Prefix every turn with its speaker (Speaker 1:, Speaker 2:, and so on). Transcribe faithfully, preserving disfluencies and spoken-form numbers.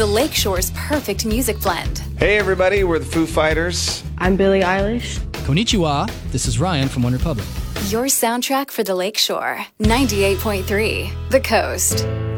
Speaker 1: the Lakeshore's perfect music blend.
Speaker 2: Hey everybody, we're the Foo Fighters.
Speaker 3: I'm Billie Eilish.
Speaker 4: Konnichiwa, this is Ryan from OneRepublic.
Speaker 1: Your soundtrack for the Lakeshore, ninety-eight point three, The Coast.